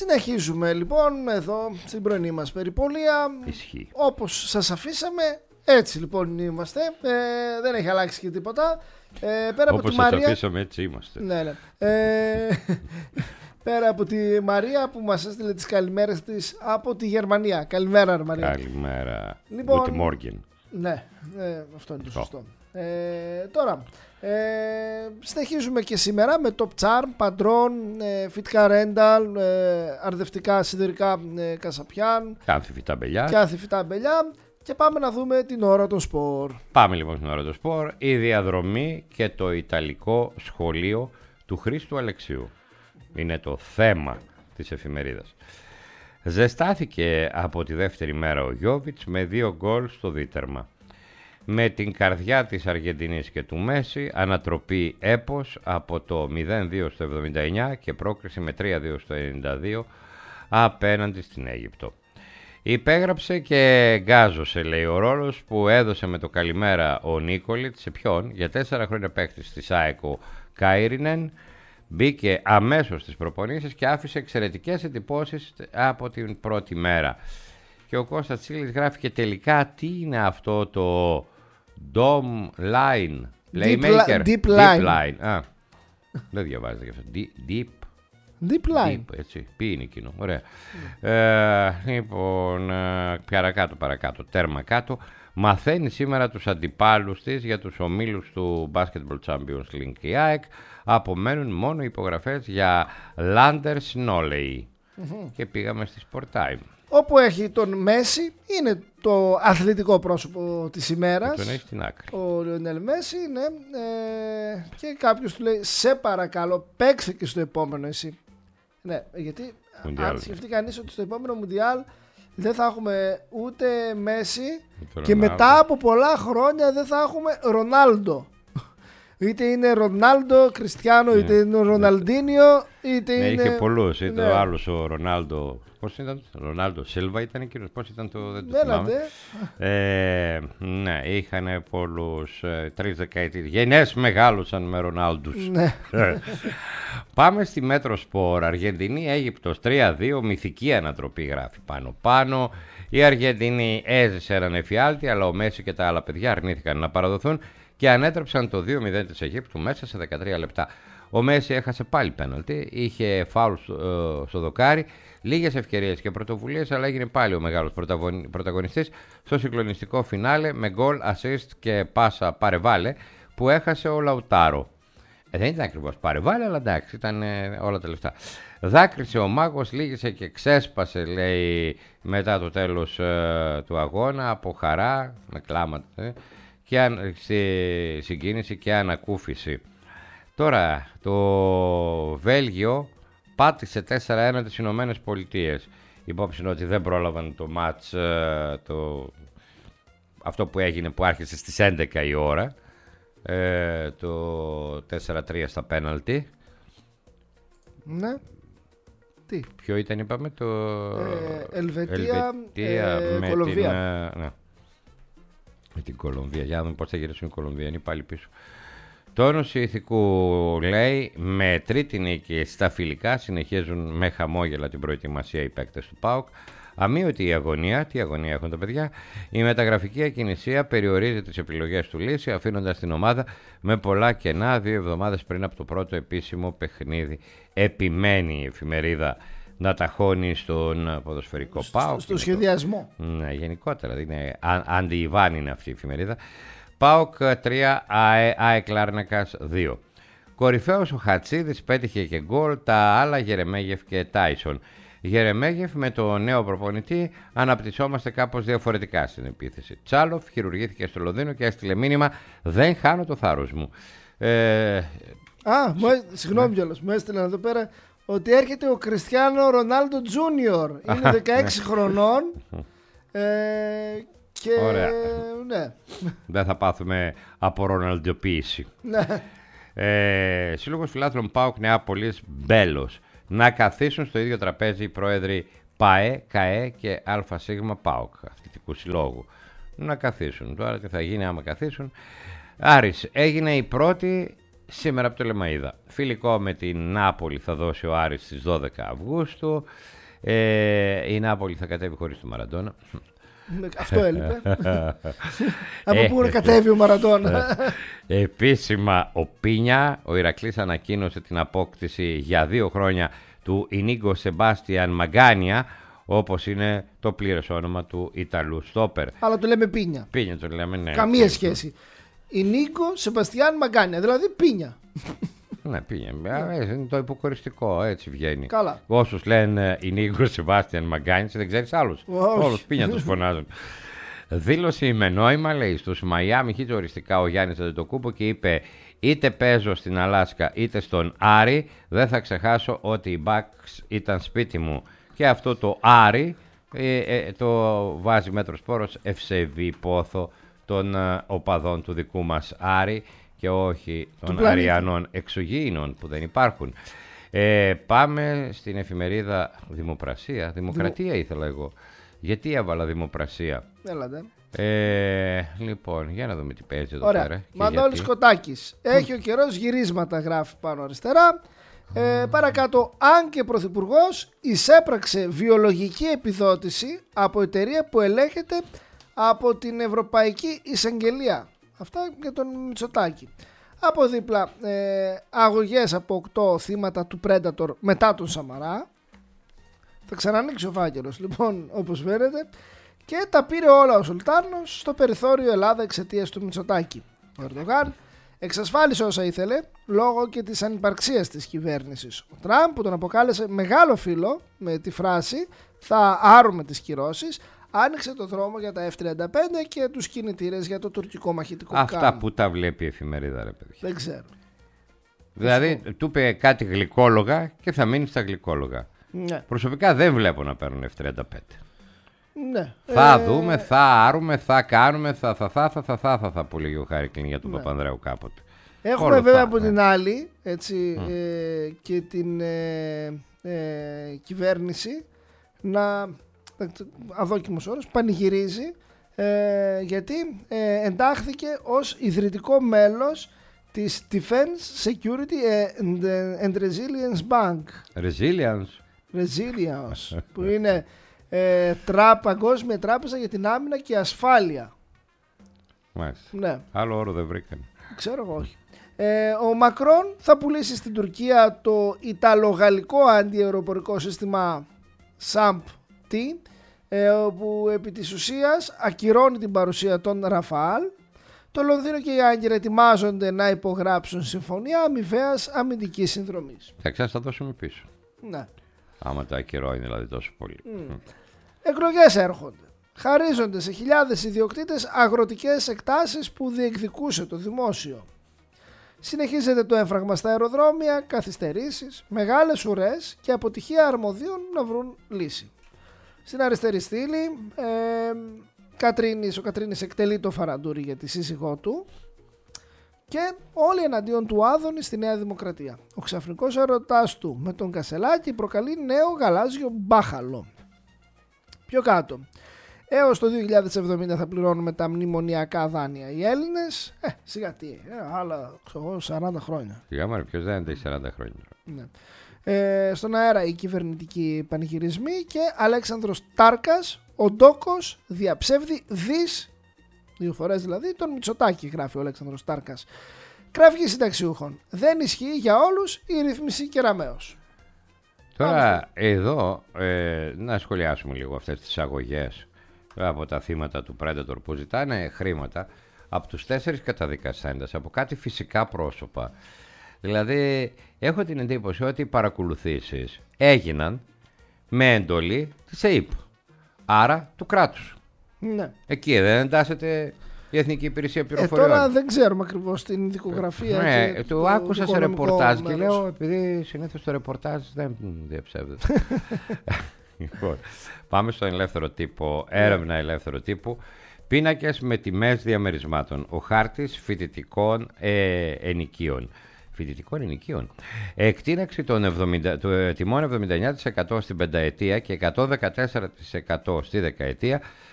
Συνεχίζουμε λοιπόν εδώ στην πρωινή μας περιπολία. Ισχύει. Όπως σας αφήσαμε, έτσι λοιπόν είμαστε. Δεν έχει αλλάξει και τίποτα. Πέρα από τη Μαρία. Όπως σας αφήσαμε, έτσι είμαστε. Ναι. Πέρα από τη Μαρία που μας έστειλε τις καλημέρες της από τη Γερμανία. Καλημέρα, Μαρία. Καλημέρα. Λοιπόν, Guten Morgen. Ναι, αυτό είναι το σωστό. Τώρα, συνεχίζουμε και σήμερα με Top Charm, Παντρών, φυτικά ρένταλ, αρδευτικά σιδερικά κασαπιάν και αθηφητά μπελιά. Και πάμε να δούμε την ώρα των σπορ. Πάμε λοιπόν στην ώρα των σπορ. Η διαδρομή και το Ιταλικό σχολείο του Χρήστου Αλεξίου είναι το θέμα της εφημερίδας. Ζεστάθηκε από τη δεύτερη μέρα ο Γιόβιτς με 2 γκολ στο δίτερμα. Με την καρδιά της Αργεντινής και του Μέση, ανατροπή έπος από το 0-2 στο 79 και πρόκριση με 3-2 στο 92 απέναντι στην Αίγυπτο. Υπέγραψε και γκάζωσε, λέει, ο ρόλος που έδωσε με το καλημέρα ο Νίκολιτ σε ποιον, για 4 χρόνια παίκτης της ΑΕΚ ο Κάιρινεν. Μπήκε αμέσως στις προπονήσεις και άφησε εξαιρετικές εντυπώσεις από την πρώτη μέρα. Και ο Κώστας Τσίλης γράφει και τελικά τι είναι αυτό το Dom Line, Playmaker, Deep Line. Δεν διαβάζετε γι' αυτό. Deep Line. Έτσι, ποιοι είναι εκείνο, ωραία. Λοιπόν, παρακάτω, τέρμα κάτω. Μαθαίνει σήμερα τους αντιπάλους της για τους ομίλους του Basketball Champions League. Η ΑΕΚ απομένουν μόνο υπογραφές για Landers Noley. Και πήγαμε στη Sport Time. Όπου έχει τον Μέση, είναι το αθλητικό πρόσωπο της ημέρας. Τον έχει στην άκρη. Ο Λιονέλ Μέση, ναι. Και κάποιος του λέει, σε παρακαλώ, παίξε και στο επόμενο εσύ. Ναι, γιατί αν σκεφτεί κανείς ότι στο επόμενο Μουντιάλ δεν θα έχουμε ούτε Μέση και μετά από πολλά χρόνια δεν θα έχουμε Ρονάλντο. Είτε είναι Ρονάλντο Κριστιάνο, είτε είναι ο Ροναλντίνιο, είτε είναι... Είχε πολλούς, ήταν ο άλλος ο Ρονάλντο. Πώς ήταν, Ρονάλντο Σίλβα ήταν εκείνος, πώς ήταν το, δεν το θυμάμαι. Ναι, είχαν πολλούς, 3 δεκαετίες, γενιές μεγάλωσαν με Ρονάλντους. Ναι. Πάμε στη Μέτρο Σπορ, Αργεντινή, Αίγυπτος 3-2, μυθική ανατροπή γράφει πάνω. Η Αργεντινή έζησε έναν εφιάλτη, αλλά ο Μέση και τα άλλα παιδιά αρνήθηκαν να παραδοθούν και ανέτρεψαν το 2-0 της Αιγύπτου μέσα σε 13 λεπτά. Ο Μέση έχασε πάλι πέναλτι, είχε φάουλ στο δοκάρι, λίγες ευκαιρίες και πρωτοβουλίες, αλλά έγινε πάλι ο μεγάλος πρωταγωνιστής στο συγκλονιστικό φινάλε με γκολ, assist και πάσα πάρε-βάλε που έχασε ο Λαουτάρο. Δεν ήταν ακριβώς πάρε-βάλε, αλλά εντάξει, ήταν όλα τα λεφτά. Δάκρυσε ο μάγος, λύγησε και ξέσπασε, λέει, μετά το τέλος του αγώνα από χαρά, με κλάματα και συγκίνηση και ανακούφιση. Τώρα το Βέλγιο πάτησε 4-1 τις Ηνωμένες Πολιτείες. Υπόψη ότι δεν πρόλαβαν το μάτς αυτό που έγινε, που άρχισε στις 11 η ώρα, το 4-3 στα πέναλτι. Ναι. Τι? Ποιο ήταν, είπαμε, το Ελβετία με Κολομβία. Με την Κολομβία. Για να δούμε πώς θα γυρίσουν οι Κολομβιανοί πάλι πίσω. Τόνωση ηθικού, λέει, με τρίτη νίκη στα φιλικά συνεχίζουν με χαμόγελα την προετοιμασία οι παίκτες του ΠΑΟΚ. Αμείωτη η αγωνία, τι αγωνία έχουν τα παιδιά, η μεταγραφική ακινησία περιορίζει τις επιλογές του Λύση, αφήνοντας την ομάδα με πολλά κενά 2 εβδομάδες πριν από το πρώτο επίσημο παιχνίδι. Επιμένει η εφημερίδα να ταχώνει στον ποδοσφαιρικό ΠΑΟΚ. Στο σχεδιασμό. Ναι, γενικότερα, είναι αντι-Ιβάν είναι αυτή η εφημερίδα. ΠΑΟΚ 3, ΑΕΚ Λάρνακας 2. Κορυφαίος ο Χατσίδης, πέτυχε και γκολ, τα άλλα Γερεμέγεφ και Τάισον. Γερεμέγεφ, με το νέο προπονητή αναπτυσσόμαστε κάπως διαφορετικά στην επίθεση. Τσάλοφ χειρουργήθηκε στο Λονδίνο και έστειλε μήνυμα, δεν χάνω το θάρρος μου. Συγγνώμη κιόλας, μου έστειλαν εδώ πέρα ότι έρχεται ο Κριστιάνο Ρονάλντο Τζούνιορ. Είναι 16 χρονών. Και... Ωραία. Ναι. Δεν θα πάθουμε από ροναλντιοποίηση. Ναι. Σύλλογος Φιλάθλων ΠΑΟΚ Νεάπολης Μπέλος. Να καθίσουν στο ίδιο τραπέζι οι πρόεδροι ΠΑΕ, ΚΑΕ και ΑΣ ΠΑΟΚ, αθλητικού συλλόγου. Να καθίσουν. Τώρα τι θα γίνει άμα καθίσουν. Άρης έγινε η πρώτη σήμερα από το Λεμαΐδα. Φιλικό με την Νάπολη θα δώσει ο Άρης στις 12 Αυγούστου. Η Νάπολη θα κατέβει χωρίς τον Μαραντόνα. Αυτό έλειπε. Από πού κατέβει ο Μαραντόνα. Επίσημα ο Πίνια, ο Ηρακλής ανακοίνωσε την απόκτηση για 2 χρόνια του Ινίγκο Σεμπάστιαν Μαγκάνια, όπως είναι το πλήρες όνομα του Ιταλού στόπερ. Αλλά το λέμε Πίνια. Πίνια το λέμε, ναι. Καμία σχέση. Ινίγκο Σεμπαστιάν Μαγκάνια, δηλαδή Πίνια. Ναι, Πίνια. Είναι το υποκοριστικό, έτσι βγαίνει. Καλά. Όσους λένε Ινίγκο Σεμπάστιαν Μαγκάνια, δεν ξέρεις άλλους. Όλους Πίνια τους φωνάζουν. Δήλωση με νόημα, λέει, στους Μαϊάμι Χιτ οριστικά ο Γιάννης Αντετοκούμπο και είπε: είτε παίζω στην Αλάσκα είτε στον Άρη, δεν θα ξεχάσω ότι η Bucks ήταν σπίτι μου. Και αυτό το Άρη το βάζει μέτρος πόρος ευσεβή πόθο των οπαδών του δικού μας Άρη και όχι των Αριανών εξωγήινων που δεν υπάρχουν. Πάμε στην εφημερίδα Δημοκρατία ήθελα εγώ. Γιατί έβαλα Δημοκρατία. Έλατε. Λοιπόν, για να δούμε τι παίζει εδώ πέρα. Μανώλης Κοτάκης. Έχει ο καιρός γυρίσματα, γράφει πάνω αριστερά. Παρακάτω, αν και πρωθυπουργός εισέπραξε βιολογική επιδότηση από εταιρεία που ελέγχεται από την Ευρωπαϊκή Εισαγγελία. Αυτά για τον Μητσοτάκη. Από δίπλα, αγωγές από 8 θύματα του Predator μετά τον Σαμαρά. Θα ξανανοίξει ο φάκελος, λοιπόν, όπως φαίνεται. Και τα πήρε όλα ο Σουλτάνος στο περιθώριο Ελλάδα εξαιτίας του Μητσοτάκη. Ο Ερντογάν εξασφάλισε όσα ήθελε λόγω και της ανυπαρξίας της κυβέρνησης. Ο Τραμπ, που τον αποκάλεσε μεγάλο φίλο με τη φράση «θα άρουμε τις κυρώσεις», άνοιξε το δρόμο για τα F-35 και τους κινητήρες για το τουρκικό μαχητικό Αυτά κάμ. που τα βλέπει η εφημερίδα, ρε παιδιά. Δεν ξέρω. Δηλαδή, του είπε κάτι γλυκόλογα και θα μείνει στα γλυκόλογα. Ναι. Προσωπικά δεν βλέπω να παίρνουν F-35. Ναι. Θα δούμε, θα άρουμε, θα κάνουμε, θα που λέγει ο Χάρικλιν για τον Παπανδρέου κάποτε. Έχουμε βέβαια από την άλλη και την κυβέρνηση να, αδόκιμος όρος, πανηγυρίζει γιατί εντάχθηκε ως ιδρυτικό μέλος της Defense Security and Resilience Bank. Resilience που είναι παγκόσμια τράπεζα για την άμυνα και ασφάλεια. Μάλιστα. Ναι. Άλλο όρο δεν βρήκαν. Ξέρω εγώ, όχι. Ο Μακρόν θα πουλήσει στην Τουρκία το Ιταλογαλλικό αντιαεροπορικό σύστημα SAMP-T, που επί της ουσίας ακυρώνει την παρουσία των Ραφάλ. Το Λονδίνο και η Άγκυρα ετοιμάζονται να υπογράψουν συμφωνία αμοιβαίας αμυντικής συνδρομής. Θα τα δώσουμε πίσω. Ναι. Άμα το ακυρώνει δηλαδή τόσο πολύ. Εκλογές έρχονται. Χαρίζονται σε χιλιάδες ιδιοκτήτες αγροτικές εκτάσεις που διεκδικούσε το δημόσιο. Συνεχίζεται το έμφραγμα στα αεροδρόμια, καθυστερήσεις, μεγάλες ουρές και αποτυχία αρμοδίων να βρουν λύση. Στην αριστερή στήλη, ο Κατρίνης εκτελεί το φαραντούρι για τη σύζυγό του και όλοι εναντίον του Άδωνη στη Νέα Δημοκρατία. Ο ξαφνικός ερωτάς του με τον Κασελάκη προκαλεί νέο γαλάζιο μπάχαλο. Πιο κάτω. Έως το 2070 θα πληρώνουμε τα μνημονιακά δάνεια οι Έλληνες. Σιγά τι, άλλα 40 χρόνια. Σιγά μάλλον, ποιος δεν είναι 40 χρόνια. Ναι. Στον αέρα οι κυβερνητικοί πανηγυρισμοί και Αλέξανδρος Τάρκας, ο Ντόκος διαψεύδει δύο φορές δηλαδή, τον Μητσοτάκη, γράφει ο Αλέξανδρος Τάρκας. Κραυγή συνταξιούχων. Δεν ισχύει για όλους η ρύθμιση Κεραμέως. Τώρα εδώ να σχολιάσουμε λίγο αυτές τις αγωγές από τα θύματα του Predator που ζητάνε χρήματα από τους 4 καταδικασέντες, από κάτι φυσικά πρόσωπα. Δηλαδή έχω την εντύπωση ότι οι παρακολουθήσεις έγιναν με εντολή της ΕΥΠ, άρα του κράτους. Ναι. Εκεί δεν εντάσσεται η Εθνική Υπηρεσία Πληροφοριών. Τώρα δεν ξέρουμε ακριβώς την δικογραφία. Ναι, το άκουσα σε ρεπορτάζ και λέω, επειδή συνήθως το ρεπορτάζ δεν διαψεύδεται. Λοιπόν, πάμε στο ελεύθερο τύπο, έρευνα ελεύθερο τύπου. Πίνακες με τιμές διαμερισμάτων. Ο χάρτης φοιτητικών ενοικίων. Φοιτητικών ενοικίων. Εκτείναξη των τιμών 79% στην πενταετία και 114% στη δεκαετία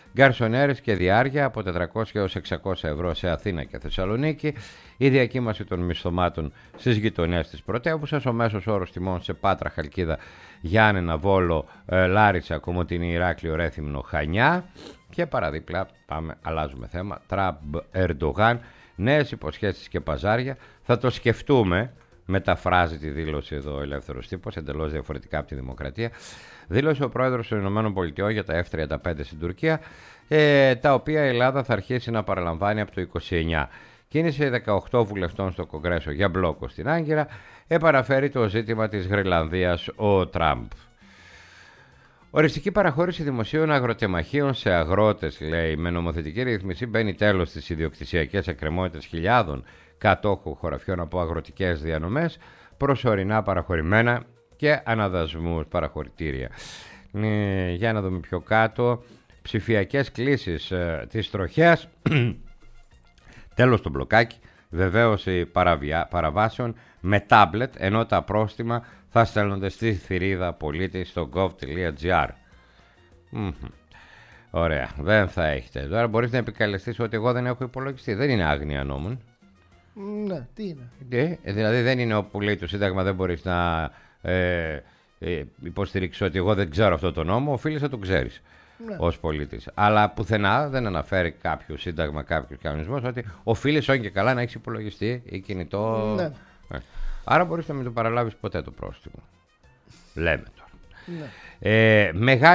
γκαρσονέρες και διάρκεια από 400 έως 600 ευρώ σε Αθήνα και Θεσσαλονίκη, η διακύμαση των μισθωμάτων στις γειτονιές της πρωτεύουσας, ο μέσος όρος τιμών σε Πάτρα, Χαλκίδα, Γιάννενα, Βόλο, Λάρισα, Κομοτηνή, Ηράκλειο, Ρέθυμνο, Χανιά. Και παραδίπλα, αλλάζουμε θέμα, Τραμπ, Ερντογάν, νέες υποσχέσεις και παζάρια. Θα το σκεφτούμε, μεταφράζει τη δήλωση εδώ ο Ελεύθερος Τύπος, εντελώς διαφορετικά από τη Δημοκρατία. Δήλωσε ο πρόεδρος των ΗΠΑ για τα F-35 στην Τουρκία, τα οποία η Ελλάδα θα αρχίσει να παραλαμβάνει από το 29. Κίνησε 18 βουλευτών στο Κογκρέσο για μπλόκο στην Άγκυρα. Επαναφέρει το ζήτημα της Γροιλανδίας ο Τραμπ. Οριστική παραχώρηση δημοσίων αγροτεμαχίων σε αγρότες, λέει, με νομοθετική ρύθμιση μπαίνει τέλος στις ιδιοκτησιακές εκκρεμότητες χιλιάδων κατόχου χωραφιών από αγροτικές διανομές, προσωρινά παραχωρημένα και αναδασμούς παραχωρητήρια. Για να δούμε πιο κάτω. Ψηφιακές κλήσεις της τροχέας. Τέλος το μπλοκάκι. Βεβαίωση παραβάσεων με τάμπλετ, ενώ τα πρόστιμα θα στέλνονται στη θηρίδα πολίτη στο gov.gr. Ωραία, δεν θα έχετε. Τώρα μπορείς να επικαλεστείς ότι εγώ δεν έχω υπολογιστή. Δεν είναι άγνοια νόμων. Ναι, τι είναι. Δηλαδή δεν είναι όπου λέει το Σύνταγμα, δεν μπορείς να υποστηρίξεις ότι εγώ δεν ξέρω αυτό το νόμο. Οφείλεις να το ξέρεις, ναι, ως πολίτης. Αλλά πουθενά δεν αναφέρει κάποιο Σύνταγμα, κάποιο κανονισμός ότι οφείλεις όχι και καλά να έχεις υπολογιστή ή κινητό. Ναι. Άρα μπορείς να μην το παραλάβεις ποτέ το πρόστιμο. Λέμε τώρα. Ναι.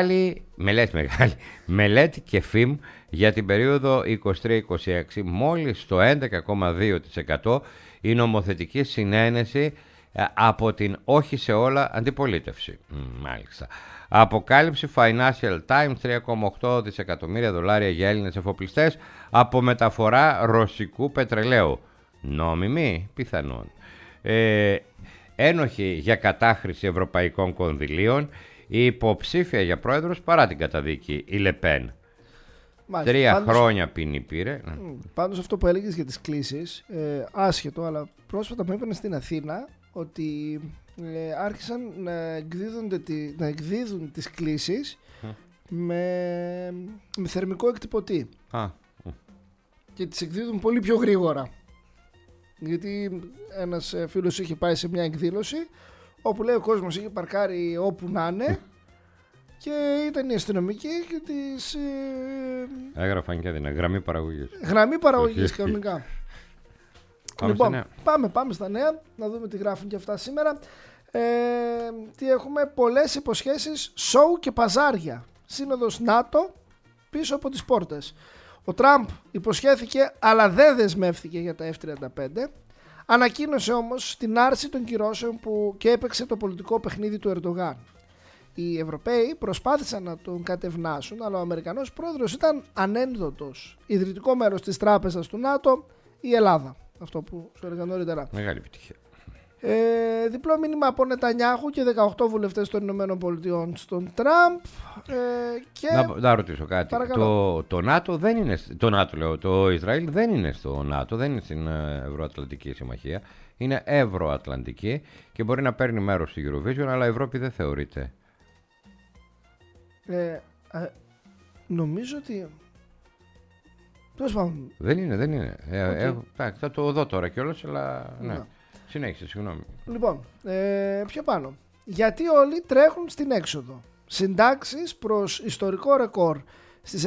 Μελέτη και ΦΥΜ για την περίοδο 23-26, μόλις το 11,2% η νομοθετική συνένεση από την όχι σε όλα αντιπολίτευση. Μάλιστα. Αποκάλυψη Financial Times, 3,8 δισεκατομμύρια δολάρια για Έλληνες εφοπλιστές από μεταφορά ρωσικού πετρελαίου. Νόμιμη, πιθανόν. Ένοχη για κατάχρηση ευρωπαϊκών κονδυλίων, η υποψήφια για πρόεδρος παρά την καταδίκη, η Λεπέν. 3 χρόνια ποινή πήρε. Πάντως αυτό που έλεγες για τις κλήσεις, άσχετο, αλλά πρόσφατα μου είπαν στην Αθήνα ότι άρχισαν να εκδίδουν τις κλήσεις με θερμικό εκτυπωτή. Και τις εκδίδουν πολύ πιο γρήγορα. Γιατί ένας φίλος είχε πάει σε μια εκδήλωση όπου λέει ο κόσμος είχε παρκάρει όπου να είναι και ήταν οι αστυνομικοί και τις έγραφαν και έδινε γραμμή παραγωγής. Γραμμή παραγωγής κανονικά. Λοιπόν, πάμε στα νέα, να δούμε τι γράφουν και αυτά σήμερα. Τι έχουμε, πολλές υποσχέσεις, σοου και παζάρια. Σύνοδος ΝΑΤΟ πίσω από τις πόρτες. Ο Τραμπ υποσχέθηκε αλλά δεν δεσμεύθηκε για τα F-35. Ανακοίνωσε όμως την άρση των κυρώσεων που και έπαιξε το πολιτικό παιχνίδι του Ερντογάν. Οι Ευρωπαίοι προσπάθησαν να τον κατευνάσουν, αλλά ο Αμερικανός πρόεδρος ήταν ανένδοτος. Ιδρυτικό μέρος της τράπεζας του ΝΑΤΟ, η Ελλάδα. Αυτό που σου έλεγα νωρίτερα. Μεγάλη επιτυχία. Διπλό μήνυμα από Νετανιάχου και 18 βουλευτές των Ηνωμένων Πολιτειών στον Τραμπ. Να ρωτήσω κάτι. Το ΝΑΤΟ δεν είναι. Το ΝΑΤΟ λέω. Το Ισραήλ δεν είναι στο ΝΑΤΟ, δεν είναι στην Ευρωατλαντική Συμμαχία. Είναι Ευρωατλαντική και μπορεί να παίρνει μέρος στη Eurovision, αλλά η Ευρώπη δεν θεωρείται. Νομίζω ότι. Δεν είναι. Θα το δω τώρα κιόλας, αλλά ναι. Συνέχισε, συγγνώμη. Λοιπόν, πιο πάνω. Γιατί όλοι τρέχουν στην έξοδο. Συντάξεις προς ιστορικό ρεκόρ. Στις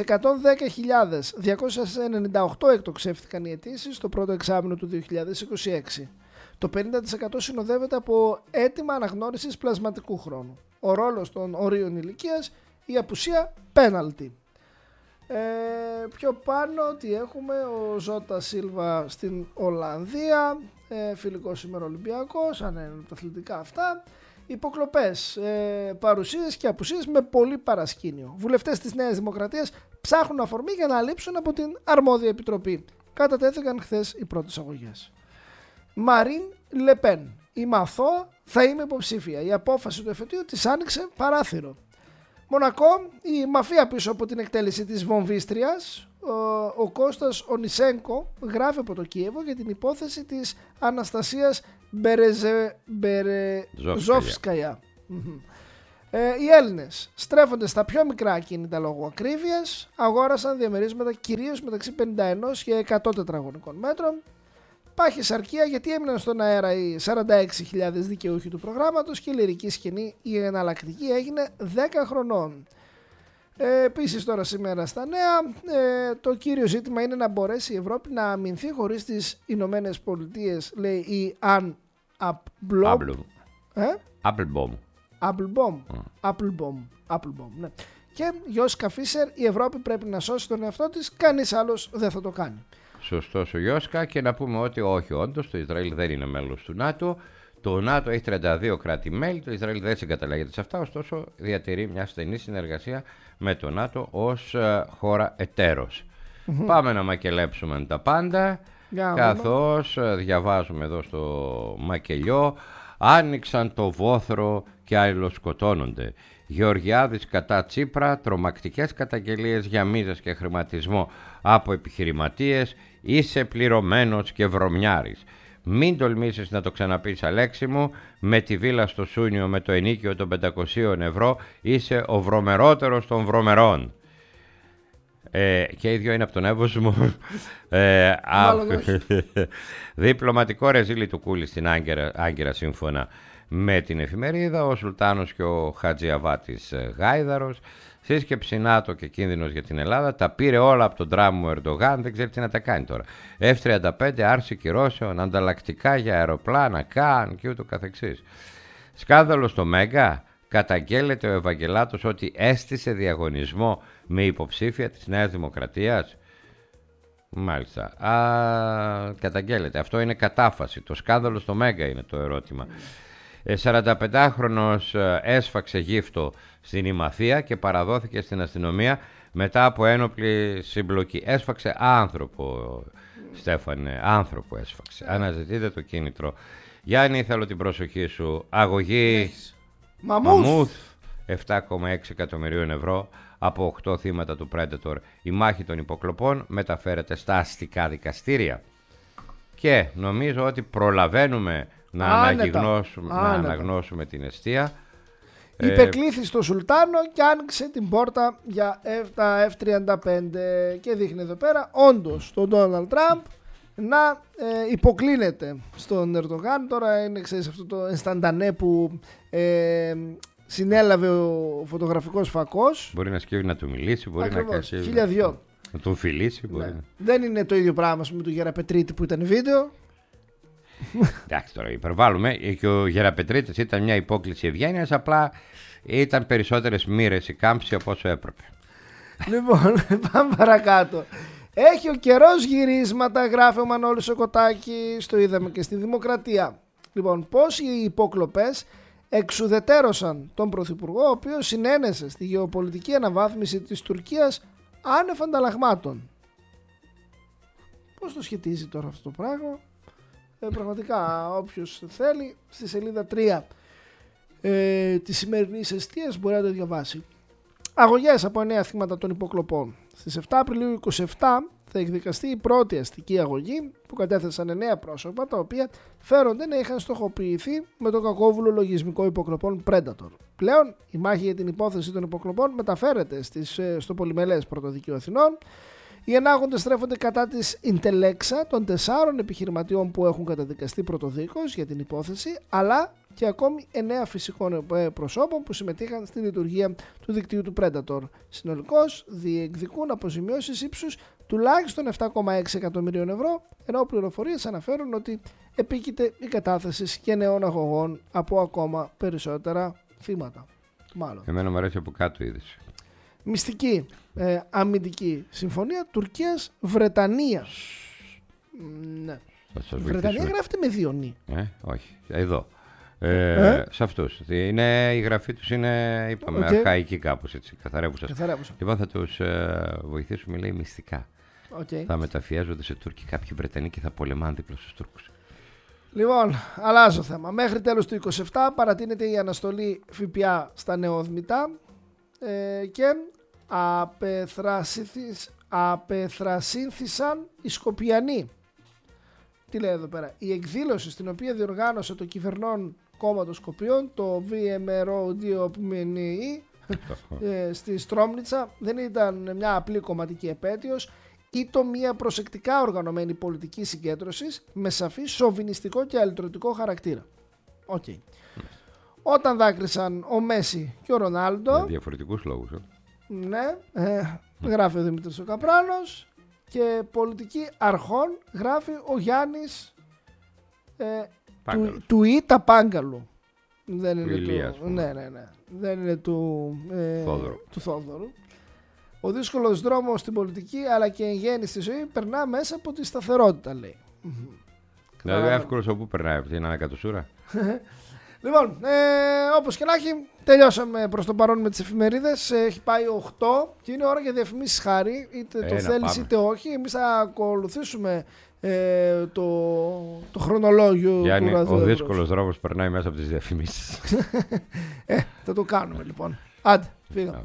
110.298 εκτοξεύτηκαν οι αιτήσεις στο πρώτο εξάμηνο του 2026. Το 50% συνοδεύεται από αίτημα αναγνώρισης πλασματικού χρόνου. Ο ρόλος των ορίων ηλικίας, η απουσία πέναλτι. Πιο πάνω τι έχουμε, ο Ζώτα Σίλβα στην Ολλανδία, φιλικός σήμερα Ολυμπιακός, αν είναι τα αθλητικά αυτά. Υποκλοπές, παρουσίες και απουσίες με πολύ παρασκήνιο. Βουλευτές της Νέας Δημοκρατίας ψάχνουν αφορμή για να λείψουν από την αρμόδια επιτροπή. Κατατέθηκαν χθες οι πρώτες αγωγές. Μαρίν Λεπέν, είμαι αθώα, θα είμαι υποψήφια. Η απόφαση του εφετείου της άνοιξε παράθυρο. Μονακό, η μαφία πίσω από την εκτέλεση της βομβίστριας. Ο Κώστας Ονισένκο γράφει από το Κίεβο για την υπόθεση της Αναστασίας Μπερεζόφσκαια. Οι Έλληνες στρέφονται στα πιο μικρά ακίνητα λόγω ακρίβειας, αγόρασαν διαμερίσματα κυρίως μεταξύ 51 και 100 τετραγωνικών μέτρων. Πάχει σαρκία γιατί έμειναν στον αέρα οι 46.000 δικαιούχοι του προγράμματος και η λυρική σκηνή η εναλλακτική έγινε 10 χρονών. Επίσης τώρα σήμερα στα νέα, το κύριο ζήτημα είναι να μπορέσει η Ευρώπη να αμυνθεί χωρίς τις Ηνωμένες Πολιτείες, λέει η Αν Applebaum, ναι. Και Γιώσκα Φίσερ, η Ευρώπη πρέπει να σώσει τον εαυτό της, κανείς άλλος δεν θα το κάνει. Σωστός ο Γιώσκα, και να πούμε ότι όχι, όντως το Ισραήλ δεν είναι μέλος του ΝΑΤΟ. Το ΝΑΤΟ έχει 32 κράτη-μέλη, το Ισραήλ δεν συγκαταλέγεται σε αυτά, ωστόσο διατηρεί μια στενή συνεργασία με το ΝΑΤΟ ως χώρα εταίρος. Πάμε να μακελέψουμε τα πάντα, καθώς διαβάζουμε εδώ στο μακελιό, άνοιξαν το βόθρο και αλληλοσκοτώνονται. Γεωργιάδης κατά Τσίπρα, τρομακτικές καταγγελίες για μίζες και χρηματισμό από επιχειρηματίες, είσαι πληρωμένος και βρωμιάρης. Μην τολμήσεις να το ξαναπείς, Αλέξη μου, με τη βίλα στο Σούνιο με το ενίκιο των 500 ευρώ είσαι ο βρωμερότερος των βρωμερών. Και οι δυο είναι από τον Εύωσμο. Διπλωματικό ρεζίλι του Κούλη στην Άγκυρα σύμφωνα με την εφημερίδα. Ο Σουλτάνος και ο Χατζιαβάτης Γάιδαρος. Σύσκεψη ΝΑΤΟ και κίνδυνος για την Ελλάδα. Τα πήρε όλα από τον τράμο Ερντογάν. Δεν ξέρει τι να τα κάνει τώρα. F-35, άρση κυρώσεων, ανταλλακτικά για αεροπλάνα, καν και ούτω καθεξής. Σκάνδαλο στο Μέγκα. Καταγγέλλεται ο Ευαγγελάτος ότι έστησε διαγωνισμό με υποψήφια της Νέας Δημοκρατίας. Μάλιστα. Καταγγέλλεται. Αυτό είναι κατάφαση. Το σκάνδαλο στο Μέγκα είναι το ερώτημα. 45χρονος έσφαξε γύφτο στην Ημαθία και παραδόθηκε στην αστυνομία μετά από ένοπλη συμπλοκή. Έσφαξε άνθρωπο, Στέφανε. Άνθρωπο έσφαξε. Αναζητείτε το κίνητρο. Γιάννη, θέλω την προσοχή σου. Αγωγή Μαμούθ. 7,6 εκατομμυρίων ευρώ από 8 θύματα του Predator. Η μάχη των υποκλοπών μεταφέρεται στα αστικά δικαστήρια. Και νομίζω ότι προλαβαίνουμε να αναγνώσουμε την εστία. Υπεκλήθη στο Σουλτάνο και άνοιξε την πόρτα για τα F-35 και δείχνει εδώ πέρα όντως τον Ντόναλντ Τραμπ να υποκλίνεται στον Ερντογάν. Τώρα είναι, ξέρεις, αυτό το ενσταντανέ που συνέλαβε ο φωτογραφικός φακός. Μπορεί να σκύβει να του μιλήσει, μπορεί ακριβώς, να κάνει να τον φιλήσει. Μπορεί. Ναι. Δεν είναι το ίδιο πράγμα με τον Γεραπετρίτη που ήταν βίντεο. Εντάξει, τώρα υπερβάλλουμε. Και ο Γεραπετρίτης ήταν μια υπόκληση ευγένειας, απλά ήταν περισσότερες μοίρες η κάμψη από όσο έπρεπε. Λοιπόν, πάμε παρακάτω. Έχει ο καιρός γυρίσματα, γράφει ο Μανώλης ο Κοτάκης, το είδαμε και στη Δημοκρατία. Λοιπόν, πώς οι υποκλοπές εξουδετέρωσαν τον Πρωθυπουργό, ο οποίος συνένεσε στη γεωπολιτική αναβάθμιση της Τουρκίας άνευ ανταλλαγμάτων. Πώς το σχετίζει τώρα αυτό το πράγμα? Πραγματικά όποιος θέλει, στη σελίδα 3 της σημερινής εστίας μπορεί να το διαβάσει. Αγωγές από 9 θύματα των υποκλοπών. Στις 7 Απριλίου 27 θα εκδικαστεί η πρώτη αστική αγωγή που κατέθεσαν 9 πρόσωπα, τα οποία φέρονται να είχαν στοχοποιηθεί με το κακόβουλο λογισμικό υποκλοπών Predator. Πλέον η μάχη για την υπόθεση των υποκλοπών μεταφέρεται στο πολυμελές Πρωτοδικείο Αθηνών. Οι ενάγοντες στρέφονται κατά της Intelexa, των 4 επιχειρηματιών που έχουν καταδικαστεί πρωτοδίκως για την υπόθεση, αλλά και ακόμη 9 φυσικών προσώπων που συμμετείχαν στη λειτουργία του δικτύου του Predator. Συνολικώς διεκδικούν αποζημιώσεις ύψους τουλάχιστον 7,6 εκατομμυρίων ευρώ, ενώ πληροφορίες αναφέρουν ότι επίκειται η κατάθεση και νέων αγωγών από ακόμα περισσότερα θύματα. Μάλλον. Εμένα μου αρέσει από κάτω η είδηση. Μυστική αμυντική συμφωνία Τουρκίας-Βρετανίας. Ναι. Βρετανία γράφεται με δύο νι. Όχι, εδώ. Σε αυτούς. Η γραφή τους είναι, είπαμε, αρχαϊκή κάπως έτσι, καθαρεύουσα. Λοιπόν, θα τους βοηθήσουμε, λέει, μυστικά. Θα μεταφιέζονται σε Τούρκοι κάποιοι Βρετανοί και θα πολεμάνε δίπλα στους Τούρκους. Λοιπόν, αλλάζω θέμα. Μέχρι τέλος του 27 παρατείνεται η αναστολή ΦΠΑ στα νεοδμητά και απεθρασύνθησαν οι Σκοπιανοί. Τι λέει εδώ πέρα? Η εκδήλωση στην οποία διοργάνωσε το κυβερνών κόμματος Σκοπίων, το VMRO2 στη Στρόμνιτσα, δεν ήταν μια απλή κομματική επέτειος, ήταν μια προσεκτικά οργανωμένη πολιτική συγκέντρωση με σαφή σοβινιστικό και αλυτρωτικό χαρακτήρα. Okay. Όταν δάκρυσαν ο Μέση και ο Ρονάλντο. Για διαφορετικούς λόγους. Ναι, γράφει ο Δημήτρης ο Καπράνος. Και πολιτική αρχών γράφει ο Γιάννης του Ήτα Πάγκαλου. Δεν είναι του, ναι. Δεν είναι του Θόδωρου. Ο δύσκολος δρόμος στην πολιτική αλλά και εν γέννη στη ζωή περνά μέσα από τη σταθερότητα, λέει. Δηλαδή εύκολος όπου περνάει από την ανακατοσούρα. Λοιπόν, όπως και να έχει, τελειώσαμε προς το παρόν με τις εφημερίδες. Έχει πάει 8 και είναι ώρα για διαφημίσεις, Χάρη. Είτε το θέλεις είτε όχι. Εμείς θα ακολουθήσουμε το χρονολόγιο Γιάννη, του ο δύσκολος δρόμος περνάει μέσα από τις διαφημίσεις. Θα το κάνουμε λοιπόν. Άντε, φύγαμε.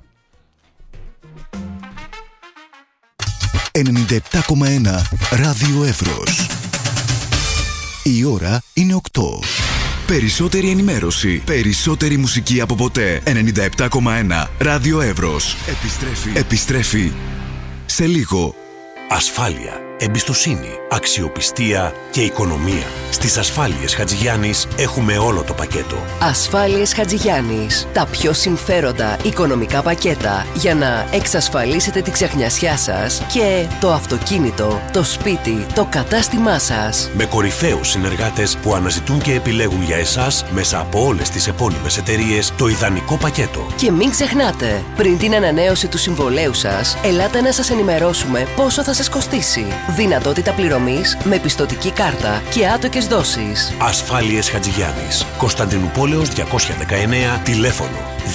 97,1 Ράδιο Εύρος. Η ώρα είναι 8. Περισσότερη ενημέρωση, περισσότερη μουσική από ποτέ. 97,1 Ράδιο Εύρος. Επιστρέφει σε λίγο. Ασφάλεια, εμπιστοσύνη, αξιοπιστία και οικονομία. Στις Ασφάλειες Χατζηγιάννης έχουμε όλο το πακέτο. Ασφάλειες Χατζηγιάννης. Τα πιο συμφέροντα οικονομικά πακέτα για να εξασφαλίσετε τη ξεχνιασιά σας και το αυτοκίνητο, το σπίτι, το κατάστημά σας. Με κορυφαίους συνεργάτες που αναζητούν και επιλέγουν για εσάς μέσα από όλες τις επώνυμες εταιρείες το ιδανικό πακέτο. Και μην ξεχνάτε, πριν την ανανέωση του συμβολέου σας, ελάτε να σας ενημερώσουμε πόσο θα σας κοστίσει. Δυνατότητα πληρωμής με πιστωτική κάρτα και άτοκες δόσεις. Ασφάλειες Χατζηγιάννης. Κωνσταντινούπολεως 219, τηλέφωνο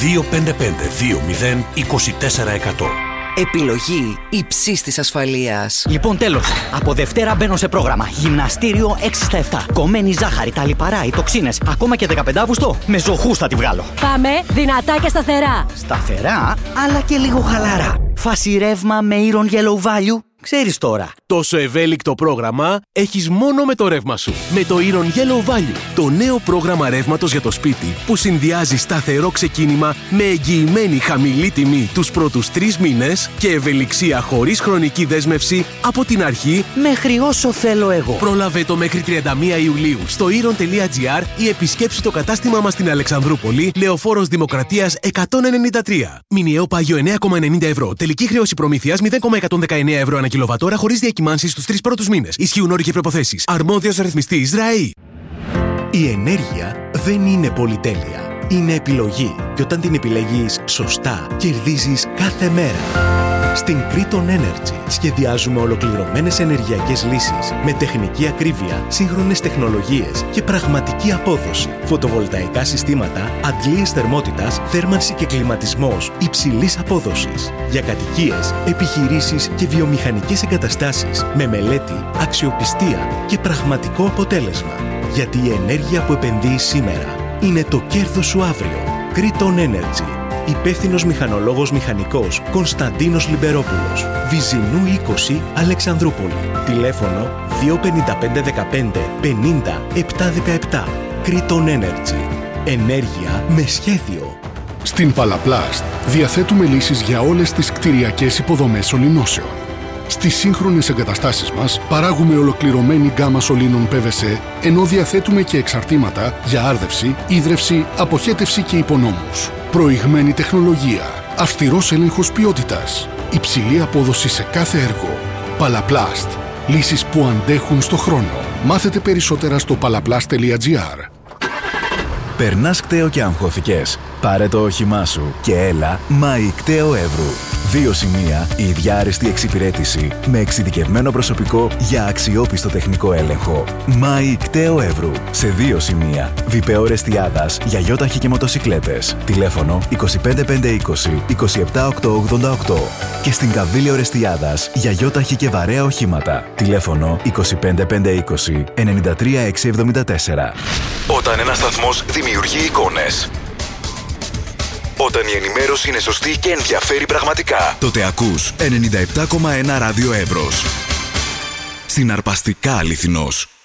255-20-2400. Επιλογή υψής της ασφαλείας. Λοιπόν, τέλος. Από Δευτέρα μπαίνω σε πρόγραμμα. Γυμναστήριο 6 στα 7. Κομμένη ζάχαρη, τα λιπαρά, οι τοξίνες. Ακόμα και 15 Αύγουστο. Με ζωχούς θα τη βγάλω. Πάμε δυνατά και σταθερά. Σταθερά, αλλά και λίγο χαλαρά. Φάση ρεύμα με Iron Yellow Value. Ξέρεις τώρα. Τόσο ευέλικτο πρόγραμμα έχεις μόνο με το ρεύμα σου. Με το Iron Yellow Value. Το νέο πρόγραμμα ρεύματος για το σπίτι που συνδυάζει σταθερό ξεκίνημα με εγγυημένη χαμηλή τιμή τους πρώτους 3 μήνες και ευελιξία χωρίς χρονική δέσμευση από την αρχή μέχρι όσο θέλω εγώ. Πρόλαβε το μέχρι 31 Ιουλίου στο iron.gr ή επισκέψου το κατάστημά μας στην Αλεξανδρούπολη, Λεωφόρος Δημοκρατίας 193. Μηνιαίο πάγιο 9,90 ευρώ. Τελική χρέωση προμήθειας 0,119 ευρώ ανά κιλοβατόρα χωρίς διακυμάνσεις στους 3 πρώτους μήνες. Ισχύουν όροι και προϋποθέσεις. Αρμόδιος ρυθμιστής ΡΑΗ. Η ενέργεια δεν είναι πολυτέλεια. Είναι επιλογή. Και όταν την επιλέγεις σωστά, κερδίζεις κάθε μέρα. Στην Kriton Energy σχεδιάζουμε ολοκληρωμένες ενεργειακές λύσεις με τεχνική ακρίβεια, σύγχρονες τεχνολογίες και πραγματική απόδοση. Φωτοβολταϊκά συστήματα, αντλίες θερμότητας, θέρμανση και κλιματισμός υψηλής απόδοσης. Για κατοικίες, επιχειρήσεις και βιομηχανικές εγκαταστάσεις με μελέτη, αξιοπιστία και πραγματικό αποτέλεσμα. Γιατί η ενέργεια που επενδύεις σήμερα είναι το κέρδος σου αύριο. Kriton Energy. Υπεύθυνος μηχανολόγος μηχανικός Κωνσταντίνος Λιμπερόπουλος. Βυζινού 20, Αλεξανδρούπολη. Τηλέφωνο 25515 50 717. Kriton Energy. Ενέργεια με σχέδιο. Στην Παλαπλάστ διαθέτουμε λύσεις για όλες τις κτηριακές υποδομές σωληνώσεων. Στις σύγχρονες εγκαταστάσεις μας παράγουμε ολοκληρωμένη γκάμα σωλήνων PVC, ενώ διαθέτουμε και εξαρτήματα για άρδευση, ίδρυυση, αποχέτευση και υπονόμους. Προηγμένη τεχνολογία, αυστηρός έλεγχος ποιότητας, υψηλή απόδοση σε κάθε έργο. Παλαπλάστ, λύσεις που αντέχουν στο χρόνο. Μάθετε περισσότερα στο palaplast.gr. Περνάς κταίο και αγχώθηκες? Πάρε το όχημά σου και έλα Μάη Κταίο Εύρου. 2 σημεία, η ίδια άριστη εξυπηρέτηση με εξειδικευμένο προσωπικό για αξιόπιστο τεχνικό έλεγχο. Μάη Κταίο Εύρου. Σε 2 σημεία, Βιπαιό Ρεστιάδας για γιόταχη και μοτοσικλέτες. Τηλέφωνο 25520 27888. Και στην Καβίλιο Ρεστιάδας για γιόταχη και βαρέα οχήματα. Τηλέφωνο 25520 93674. Όταν ένας σταθμός δημιουργεί εικόνες, όταν η ενημέρωση είναι σωστή και ενδιαφέρει πραγματικά, τότε ακούς 97,1 Ράδιο Εύρος. Συναρπαστικά αληθινός.